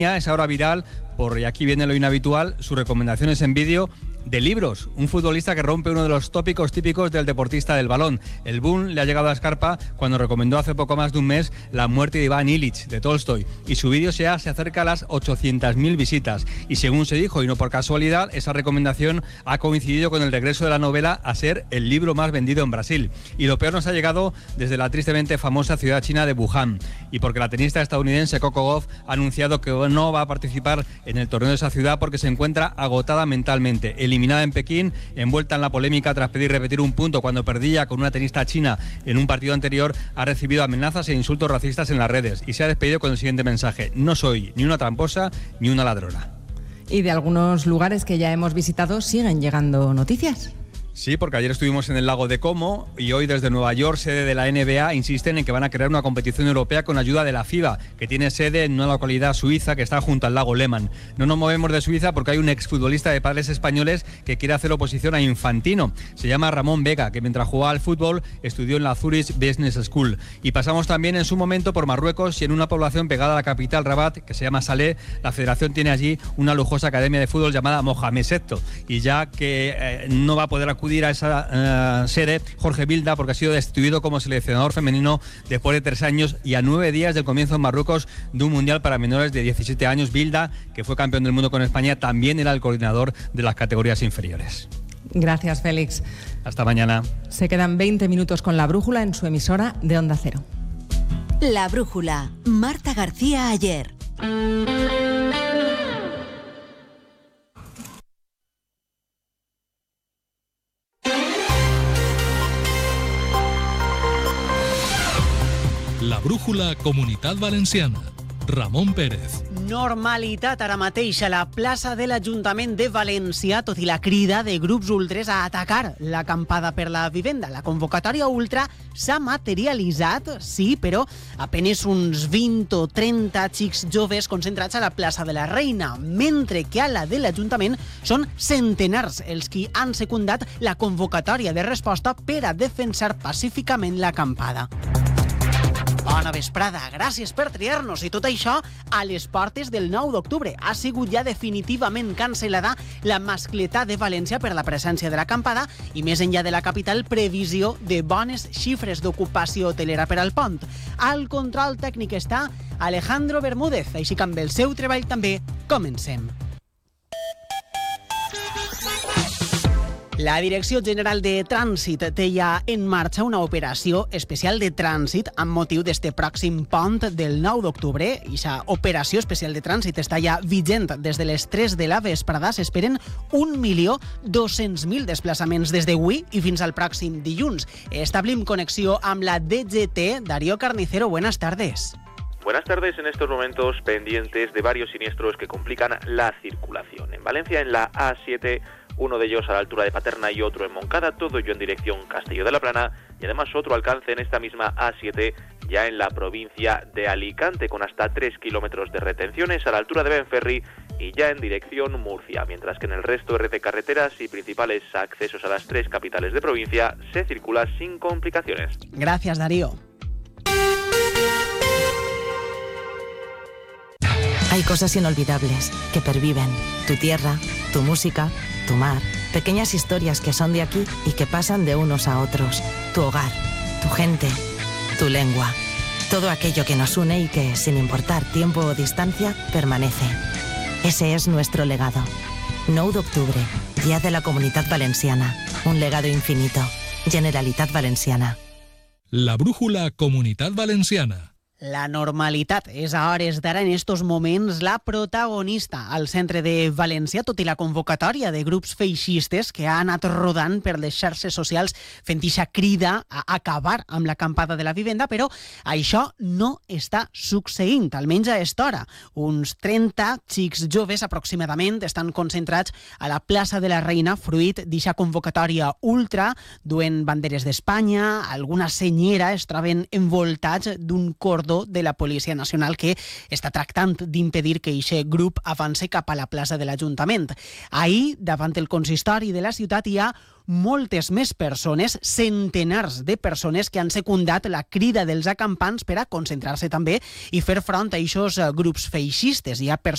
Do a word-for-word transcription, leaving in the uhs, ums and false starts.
Es ahora viral por, y aquí viene lo inhabitual, sus recomendaciones en vídeo de libros. Un futbolista que rompe uno de los tópicos típicos del deportista del balón. El boom le ha llegado a Scarpa cuando recomendó hace poco más de un mes La muerte de Iván Illich, de Tolstoy. Y su vídeo ya se acerca a las ochocientas mil visitas. Y según se dijo, y no por casualidad, esa recomendación ha coincidido con el regreso de la novela a ser el libro más vendido en Brasil. Y lo peor nos ha llegado desde la tristemente famosa ciudad china de Wuhan. Y porque la tenista estadounidense Coco Gauff ha anunciado que no va a participar en el torneo de esa ciudad porque se encuentra agotada mentalmente. El eliminada en Pekín, envuelta en la polémica tras pedir repetir un punto cuando perdía con una tenista china en un partido anterior, ha recibido amenazas e insultos racistas en las redes y se ha despedido con el siguiente mensaje: no soy ni una tramposa ni una ladrona. Y de algunos lugares que ya hemos visitado siguen llegando noticias. Sí, porque ayer estuvimos en el lago de Como y hoy desde Nueva York, sede de la N B A, insisten en que van a crear una competición europea con ayuda de la FIBA, que tiene sede en una localidad suiza que está junto al lago Lehmann. No nos movemos de Suiza porque hay un exfutbolista de padres españoles que quiere hacer oposición a Infantino. Se llama Ramón Vega, que mientras jugaba al fútbol estudió en la Zurich Business School. Y pasamos también en su momento por Marruecos y en una población pegada a la capital, Rabat, que se llama Salé. La federación tiene allí una lujosa academia de fútbol llamada Mohamed Setto. Y ya que eh, no va a poder acudir a esa uh, sede Jorge Vilda porque ha sido destituido como seleccionador femenino después de tres años y a nueve días del comienzo en Marruecos de un mundial para menores de diecisiete años. Vilda, que fue campeón del mundo con España, también era el coordinador de las categorías inferiores. Gracias, Félix. Hasta mañana. Se quedan veinte minutos con La Brújula en su emisora de Onda Cero. La Brújula, Marta García Ayer. La Brújula Comunitat Valenciana. Ramon Pérez. Normalitat ara mateix a la plaça de l'Ajuntament de València, tot i la crida de grups ultres a atacar l'acampada per la vivenda. La convocatòria ultra s'ha materialitzat, sí, però apenas uns vint o trenta xics joves concentrats a la plaça de la Reina, mentre que a la de l'Ajuntament són centenars els qui han secundat la convocatòria de resposta per a defensar pacíficament l'acampada. Bona vesprada, gràcies per triar-nos i tot això a les portes del nou d'octubre. Ha sigut ja definitivament cancel·lada la mascletà de València per la presència de l'acampada i més enllà de la capital, previsió de bones xifres d'ocupació hotelera per al pont. Al control tècnic està Alejandro Bermúdez, així que amb el seu treball també comencem. La Direcció General de Trànsit té ja en marxa una operació especial de trànsit amb motiu d'este pròxim pont del nou d'octubre. I aquesta operació especial de trànsit està ja vigent des de les tres de la vesprada. S'esperen un milió dos-cents mil desplaçaments des d'avui i fins al pròxim dilluns. Establim connexió amb la D G T. Darío Carnicero, buenas tardes. Buenas tardes. En estos momentos pendientes de varios siniestros que complican la circulación. En Valencia, en la A siete, uno de ellos a la altura de Paterna y otro en Moncada, todo ello en dirección Castelló de la Plana, y además otro alcance en esta misma A siete ya en la provincia de Alicante, con hasta tres kilómetros de retenciones a la altura de Benferri y ya en dirección Murcia, mientras que en el resto de carreteras y principales accesos a las tres capitales de provincia se circula sin complicaciones. Gracias, Darío. Hay cosas inolvidables que perviven. Tu tierra, tu música, tu mar. Pequeñas historias que son de aquí y que pasan de unos a otros. Tu hogar, tu gente, tu lengua. Todo aquello que nos une y que, sin importar tiempo o distancia, permanece. Ese es nuestro legado. nou d'octubre, Día de la Comunitat Valenciana. Un legado infinito. Generalitat Valenciana. La Brújula Comunitat Valenciana. La normalitat és a hores d'ara en estos moments la protagonista al centre de València, tot i la convocatòria de grups feixistes que ha anat rodant per les xarxes socials fent ixa crida a acabar amb l'acampada de la vivenda, però això no està succeint, almenys a esta hora. Uns trenta xics joves aproximadament estan concentrats a la plaça de la Reina, fruit d'ixa convocatòria ultra, duent banderes d'Espanya, alguna senyera, es troben envoltats d'un cordó de la Policia Nacional que està tractant d'impedir que aquest grup avance cap a la plaça de l'Ajuntament. Ahir, davant el consistori de la ciutat, hi ha moltes més persones, centenars de persones que han secundat la crida dels acampants per a concentrar-se també i fer front a aquests grups feixistes. Hi ha persones